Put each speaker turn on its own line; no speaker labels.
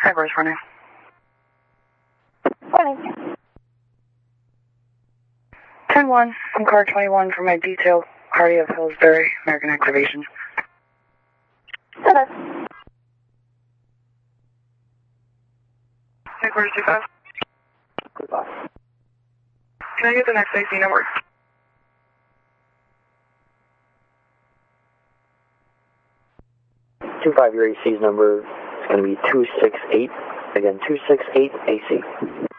Hi, Bruce. Morning.
Morning.
10-1, I'm car 21 for my detail, Hardy of Hillsbury, American Activation.
Okay.
Headquarters 25.
Goodbye.
Can I get the next AC number?
Your AC's number is going to be 268. Again, 268 AC.